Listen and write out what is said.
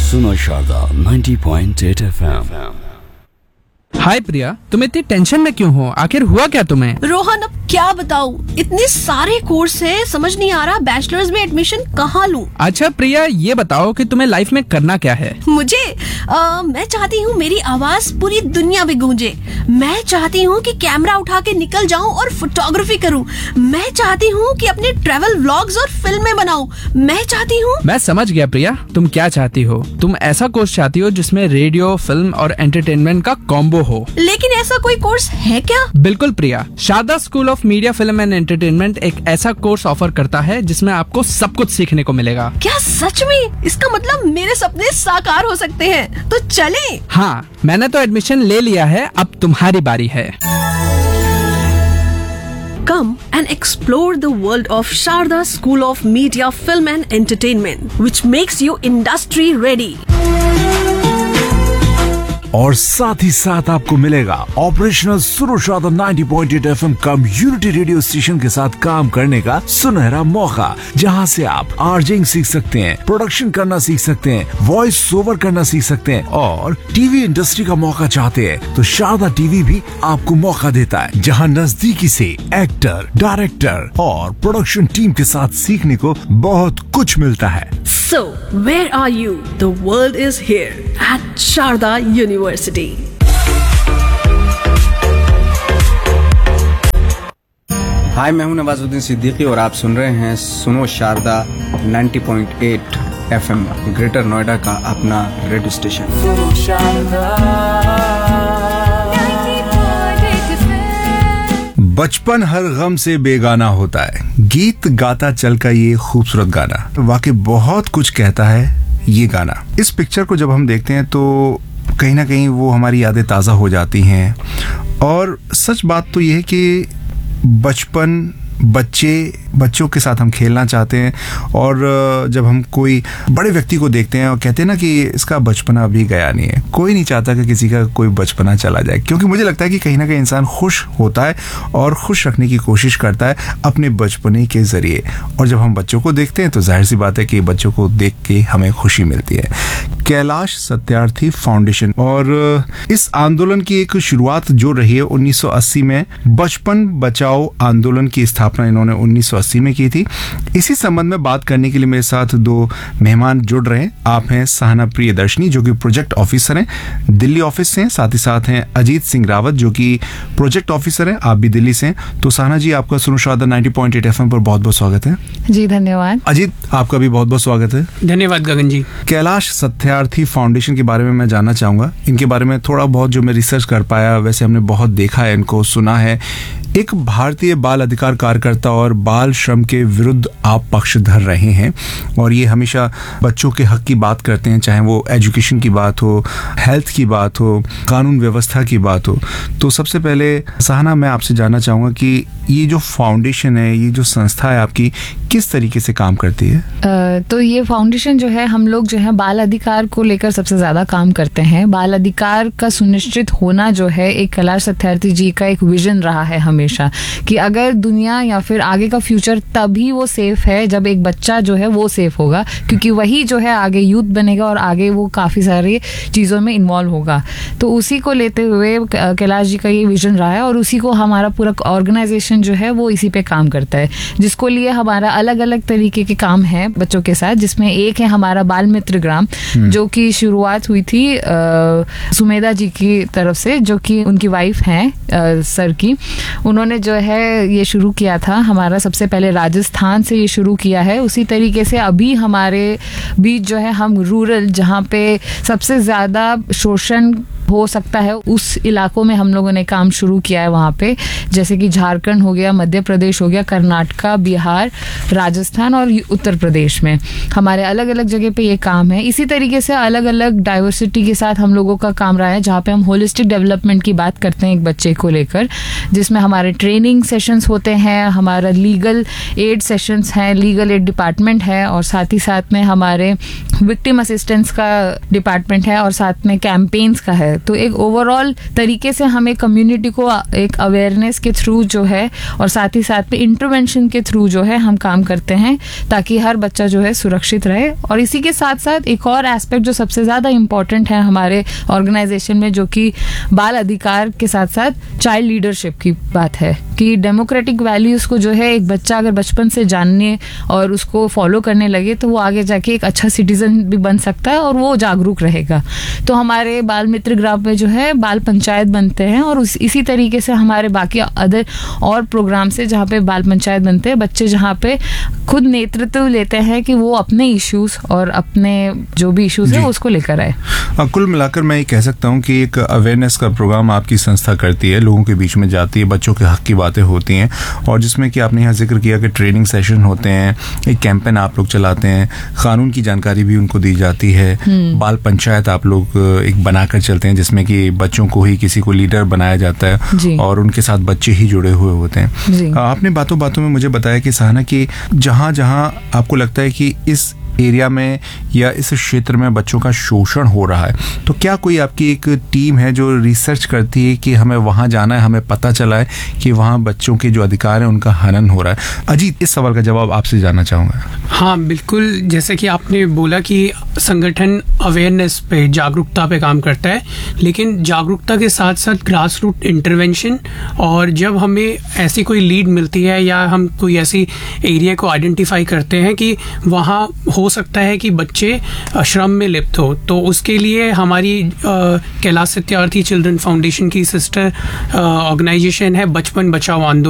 सुनो शारदा 90.8 FM। हाय प्रिया, तुम इतनी टेंशन में क्यों हो? आखिर हुआ क्या तुम्हें? रोहन, अब क्या बताऊं, इतने सारे कोर्स है, समझ नहीं आ रहा बैचलर्स में एडमिशन कहाँ लूं। अच्छा प्रिया, ये बताओ कि तुम्हें लाइफ में करना क्या है? मुझे मैं चाहती हूँ मेरी आवाज पूरी दुनिया में गूंजे। मैं चाहती हूँ कि कैमरा उठा के निकल जाऊँ और फोटोग्राफी करूँ। मैं चाहती हूँ कि अपने ट्रैवल व्लॉग्स और फिल्में बनाऊँ। मैं चाहती हूँ। मैं समझ गया प्रिया, तुम क्या चाहती हो। तुम ऐसा कोर्स चाहती हो जिसमें रेडियो, फिल्म और एंटरटेनमेंट का कॉम्बो हो। लेकिन ऐसा कोई कोर्स है क्या? बिल्कुल प्रिया, Sharda school of media, film and entertainment एक ऐसा कोर्स ऑफर करता है जिसमें आपको सब कुछ सीखने को मिलेगा। क्या सच में? इसका मतलब मेरे सपने साकार हो सकते हैं, तो चलें। हाँ, मैंने तो एडमिशन ले लिया है, अब तुम्हारी बारी है। Come and explore the world of Sharda School of Media, Film and Entertainment, which makes you industry ready. और साथ ही साथ आपको मिलेगा ऑपरेशनल सुनो Sharda 90.8 FM community radio station के साथ काम करने का सुनहरा मौका, जहां से आप आरजेइंग सीख सकते हैं, प्रोडक्शन करना सीख सकते हैं, वॉइस ओवर करना सीख सकते हैं और टीवी इंडस्ट्री का मौका चाहते हैं तो शारदा टीवी भी आपको मौका देता है, जहां नजदीकी से एक्टर, डायरेक्टर और प्रोडक्शन टीम के साथ सीखने को बहुत कुछ मिलता है। So, where are you? The world is here at Sharda University. हाय, मैं हूं नवाजुद्दीन सिद्दीकी और आप सुन रहे हैं सुनो शारदा 90.8 FM, ग्रेटर नोएडा का अपना रेडियो स्टेशन। बचपन हर गम से बेगाना होता है, गीत गाता चल का ये खूबसूरत गाना वाकई बहुत कुछ कहता है। ये गाना, इस पिक्चर को जब हम देखते हैं तो कहीं ना कहीं वो हमारी यादें ताज़ा हो जाती हैं। और सच बात तो ये है कि बचपन, बच्चों के साथ हम खेलना चाहते हैं और जब हम कोई बड़े व्यक्ति को देखते हैं और कहते हैं ना कि इसका बचपना अभी गया नहीं है, कोई नहीं चाहता कि किसी का कोई बचपना चला जाए, क्योंकि मुझे लगता है कि कहीं ना कहीं इंसान खुश होता है और खुश रखने की कोशिश करता है अपने बचपने के जरिए। और जब हम बच्चों को देखते हैं तो जाहिर सी बात है कि बच्चों को देख के हमें खुशी मिलती है। कैलाश सत्यार्थी फाउंडेशन और इस आंदोलन की एक शुरुआत जो रही है 1980 में, बचपन बचाओ आंदोलन की स्थापना इन्होंने 1980 में की थी। इसी संबंध में बात करने के लिए मेरे साथ दो मेहमान जुड़ रहे हैं। आप हैं सहना प्रियदर्शनी, जो कि प्रोजेक्ट ऑफिसर हैं, दिल्ली ऑफिस से हैं। साथ ही साथ हैं अजीत सिंह रावत, जो कि प्रोजेक्ट ऑफिसर हैं, आप भी दिल्ली से हैं। तो सहना जी, आपका सुनो शारदा 90.8 FM पर बहुत बहुत स्वागत है। जी धन्यवाद। अजीत, आपका भी बहुत बहुत स्वागत है। धन्यवाद गगन जी। कैलाश सत्यार्थी फाउंडेशन के बारे में मैं जानना चाहूंगा। इनके बारे में थोड़ा बहुत जो मैं रिसर्च कर पाया, वैसे हमने बहुत देखा है, इनको सुना है। एक भारतीय बाल अधिकार कार्यकर्ता और बाल श्रम के विरुद्ध आप पक्षधर रहे हैं और ये हमेशा बच्चों के हक की बात करते हैं, चाहे वो एजुकेशन की बात हो, हेल्थ की बात हो, कानून व्यवस्था की बात हो। तो सबसे पहले सहना, मैं आपसे जानना चाहूँगा कि ये जो फाउंडेशन है, ये जो संस्था है आपकी, किस तरीके से काम करती है? तो ये फाउंडेशन जो है, हम लोग जो है बाल अधिकार को लेकर सबसे ज़्यादा काम करते हैं। बाल अधिकार का सुनिश्चित होना जो है एक कैलाश सत्यार्थी जी का एक विजन रहा है हमेशा, कि अगर दुनिया या फिर आगे का फ्यूचर तभी वो सेफ है जब एक बच्चा जो है वो सेफ होगा, क्योंकि वही जो है आगे यूथ बनेगा और आगे वो काफ़ी सारी चीज़ों में इन्वॉल्व होगा। तो उसी को लेते हुए कैलाश जी का ये विजन रहा है और उसी को हमारा पूरा ऑर्गेनाइजेशन जो है वो इसी पे काम करता है, जिसको लिए हमारा अलग अलग तरीके के काम है बच्चों के साथ। जिसमें एक है हमारा बाल मित्र ग्राम, जो कि शुरुआत हुई थी सुमेधा जी की तरफ से, जो कि उनकी वाइफ हैं सर की। उन्होंने जो है ये शुरू किया था, हमारा सबसे पहले राजस्थान से ये शुरू किया है। उसी तरीके से अभी हमारे बीच जो है हम रूरल, जहाँ पे सबसे ज़्यादा शोषण हो सकता है, उस इलाकों में हम लोगों ने काम शुरू किया है वहाँ पे, जैसे कि झारखंड हो गया, मध्य प्रदेश हो गया, कर्नाटका, बिहार, राजस्थान और उत्तर प्रदेश में हमारे अलग अलग जगह पे ये काम है। इसी तरीके से अलग अलग डाइवर्सिटी के साथ हम लोगों का काम रहा है, जहाँ पे हम होलिस्टिक डेवलपमेंट की बात करते हैं एक बच्चे को लेकर, जिसमें हमारे ट्रेनिंग सेशंस होते हैं, हमारा लीगल एड सेशंस हैं, लीगल एड डिपार्टमेंट है और साथ ही साथ में हमारे विक्टिम असिस्टेंस का डिपार्टमेंट है और साथ में कैंपेन्स का है। तो एक ओवरऑल तरीके से हमें कम्युनिटी को एक अवेयरनेस के थ्रू जो है और साथ ही साथ में इंटरवेंशन के थ्रू जो है हम काम करते हैं ताकि हर बच्चा जो है सुरक्षित रहे। और इसी के साथ साथ एक और एस्पेक्ट जो सबसे ज़्यादा इम्पोर्टेंट है हमारे ऑर्गेनाइजेशन में, जो कि बाल अधिकार के साथ साथ चाइल्ड लीडरशिप की बात है कि डेमोक्रेटिक वैल्यूज़ को जो है एक बच्चा अगर बचपन से जानने और उसको फॉलो करने लगे तो वो आगे जाके एक अच्छा सिटीजन भी बन सकता है और वो जागरूक रहेगा। तो हमारे बाल मित्र ग्राम में जो है बाल पंचायत बनते हैं और इसी तरीके से हमारे बाकी अदर और प्रोग्राम से जहाँ पे बाल पंचायत बनते हैं, बच्चे जहाँ पे खुद नेतृत्व लेते हैं कि वो अपने इश्यूज और अपने जो भी इश्यूज है उसको लेकर आए। कुल मिलाकर मैं ये कह सकता हूँ कि एक अवेयरनेस का प्रोग्राम आपकी संस्था करती है, लोगों के बीच में जाती है, बच्चों के हक की बातें होती हैं और जिसमें कि आपने यहाँ जिक्र किया कि ट्रेनिंग सेशन होते हैं, एक कैंपेन आप लोग चलाते हैं, कानून की जानकारी भी उनको दी जाती है, बाल पंचायत आप लोग एक बनाकर चलते हैं जिसमें कि बच्चों को ही किसी को लीडर बनाया जाता है और उनके साथ बच्चे ही जुड़े हुए होते हैं। आपने बातों बातों में मुझे बताया कि सहाना कि जहाँ जहाँ आपको लगता है कि इस एरिया में या इस क्षेत्र में बच्चों का शोषण हो रहा है, तो क्या कोई आपकी एक टीम है जो रिसर्च करती है कि हमें वहाँ जाना है, हमें पता चला है कि वहाँ बच्चों के जो अधिकार हैं उनका हनन हो रहा है? अजीत, इस सवाल का जवाब आपसे जानना चाहूँगा। हाँ बिल्कुल, जैसे कि आपने बोला कि संगठन अवेयरनेस पे, जागरूकता पे काम करता है, लेकिन जागरूकता के साथ साथ ग्रास रूट इंटरवेंशन, और जब हमें ऐसी कोई लीड मिलती है या हम कोई ऐसी एरिया को आइडेंटिफाई करते हैं कि वहाँ हो सकता है कि बच्चे श्रम में लिप्त हो, तो उसके लिए हमारी कैलाश सत्यार्थी चिल्ड्रन फाउंडेशन की सिस्टर ऑर्गेनाइजेशन है बचपन बचाओ आंदोलन।